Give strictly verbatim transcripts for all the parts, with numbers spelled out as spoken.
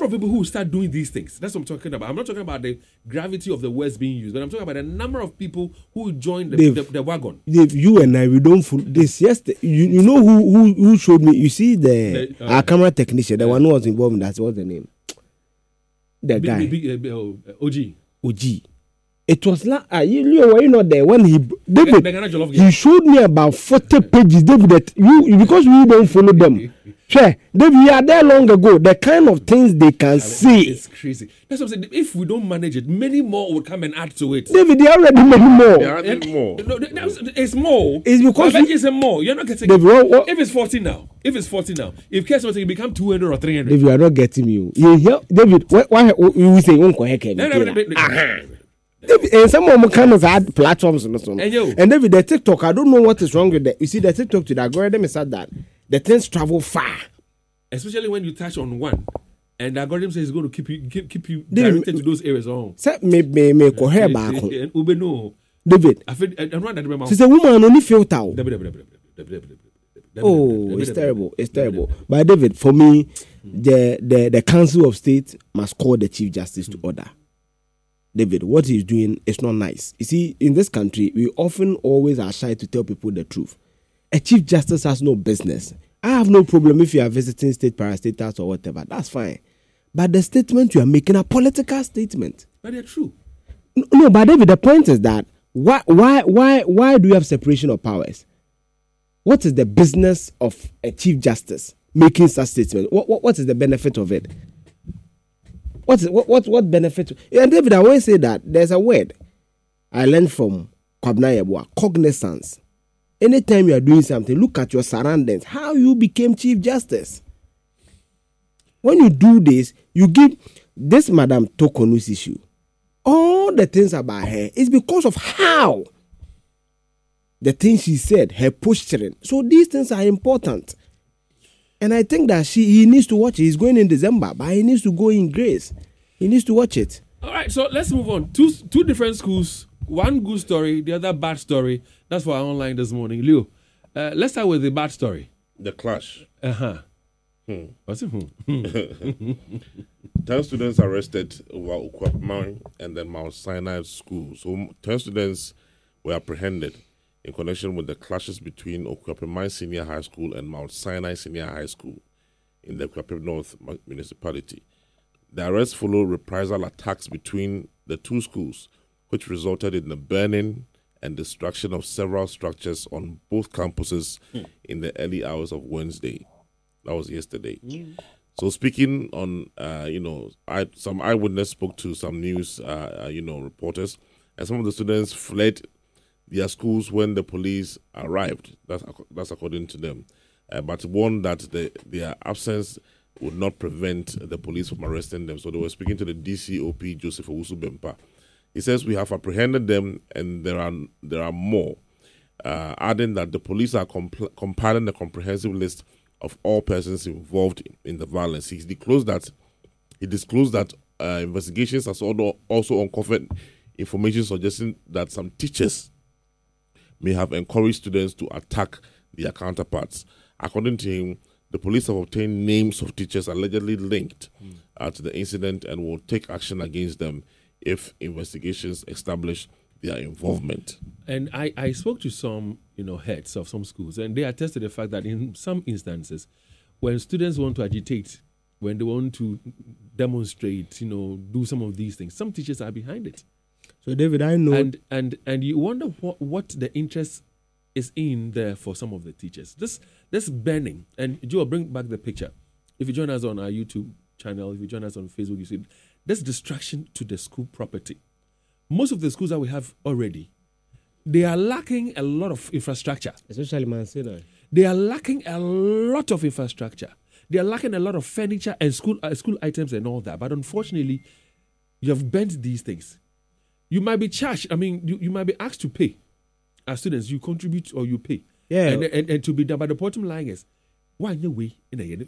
of people who start doing these things. That's what I'm talking about. I'm not talking about the gravity of the words being used, but I'm talking about the number of people who join the, Dave, the, the wagon. Dave, you and I, we don't follow this. Yesterday, you, you know who, who who showed me? You see the, the uh, our camera technician, the uh, one who was involved in that. What's the name? The B, guy. B, B, uh, O G. O G. It was like uh, you, you were you not there when he David. The, he showed me about forty pages. David, that you because we don't follow them. Sure, David, you are there long ago. The kind of things they can I mean, see. It's crazy. That's what I'm saying. If we don't manage it, many more will come and add to it. David, they already made more. They added and, more. No, it's more. It's because you, it's a more. You're not getting. David, what, what, if it's forty now, if it's forty now, if case something become two hundred or three hundred. David, you are not getting me. You hear, David? Why, why you say unko heke? No, no, no, no, no. David, and some of them kind of had platforms and so on. And, yo, and David, the TikTok, I don't know what is wrong with that. You see, the TikTok to the algorithm is that the things travel far. Especially when you touch on one, and the algorithm says it's going to keep you keep, keep you directed David, to those areas. Oh, say me me me ko hair back. David, I feel I don't know. She's a woman only filter. Oh, it's terrible. It's terrible. But David, for me, the the the Council of State must call the Chief Justice to order. David, what he's doing is not nice. You see, in this country, we often always are shy to tell people the truth. A Chief Justice has no business. I have no problem if you are visiting state parastatals or whatever. That's fine. But the statement you are making a political statement. But they're true. No, no, but David, the point is that why, why, why, why do you have separation of powers? What is the business of a Chief Justice making such statement? What, what, what is the benefit of it? What is what what what benefit? And David, I always say that there's a word I learned from Kwabena Yeboah, cognizance. Anytime you are doing something, look at your surroundings. How you became Chief Justice. When you do this, you give this Madam Tokonu's issue. All the things about her is because of how the things she said, her posturing. So these things are important. And I think that she he needs to watch it. He's going in December, but he needs to go in grace. He needs to watch it. All right, so let's move on. Two two different schools. One good story, the other bad story. That's for our online this morning. Leo, uh, let's start with the bad story. The clash. Uh-huh. Hmm. What's it? Hmm. ten students arrested over Okwapman and the Mount Sinai school. So ten students were apprehended in connection with the clashes between Okwapman Senior High School and Mount Sinai Senior High School in the Okwapman North municipality. The arrest followed reprisal attacks between the two schools, which resulted in the burning and destruction of several structures on both campuses hmm. in the early hours of Wednesday. That was yesterday. Mm. So speaking on, uh, you know, I, some eyewitness spoke to some news, uh, uh, you know, reporters, and some of the students fled their schools when the police arrived. That's that's according to them, uh, but warned that the, their absence would not prevent the police from arresting them. So they were speaking to the D C O P, Joseph Owusu Bempa. He says, we have apprehended them and there are there are more, uh, adding that the police are compl- compiling a comprehensive list of all persons involved in the violence. He disclosed that he disclosed that uh, investigations has also also uncovered information suggesting that some teachers may have encouraged students to attack their counterparts. According to him, the police have obtained names of teachers allegedly linked mm. uh, to the incident and will take action against them if investigations establish their involvement. And I, I spoke to some, you know, heads of some schools, and they attested the fact that in some instances, when students want to agitate, when they want to demonstrate, you know, do some of these things, some teachers are behind it. So, David, I know. And and and you wonder what, what the interest is in there for some of the teachers. This this burning, and Joe, bring back the picture. If you join us on our YouTube channel, if you join us on Facebook, you see this destruction to the school property. Most of the schools that we have already, they are lacking a lot of infrastructure. Especially Mount Sinai. They are lacking a lot of infrastructure. They are lacking a lot of furniture and school uh, school items and all that. But unfortunately, you have burnt these things. You might be charged. I mean, you, you might be asked to pay. As students, you contribute or you pay. Yeah. And, and, and to be done. But the bottom line is, why in your way? If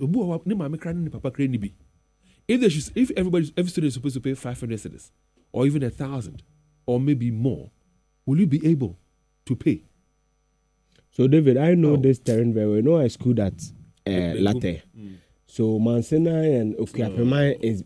they should, if everybody, every student is supposed to pay five hundred cedis, or even a thousand, or maybe more, will you be able to pay? So, David, I know oh. this terrain very well. You know, I schooled at uh, Latte. Mm. So, Mount Sinai and Okwapman oh. is